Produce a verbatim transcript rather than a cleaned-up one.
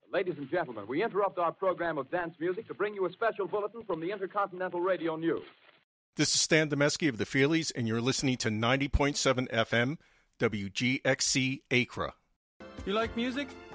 Ladies and gentlemen, we interrupt our program of dance music to bring you a special bulletin from the Intercontinental Radio News. This is Stan Demeski of the Feelies, and you're listening to ninety point seven F M, W G X C Acra. You like music?